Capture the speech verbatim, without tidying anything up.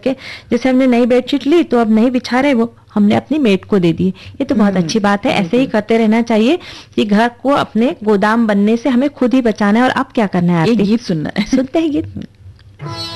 करके, जैसे हमने नई बेडशीट ली तो अब नहीं बिछा रहे, वो हमने अपनी मेट को दे दी। ये तो बहुत अच्छी बात है। ऐसे ही करते रहना चाहिए कि घर को अपने गोदाम बनने से हमें खुद ही बचाना है। और अब क्या करना है? एक गीत सुनना है। सुनते हैं गीत।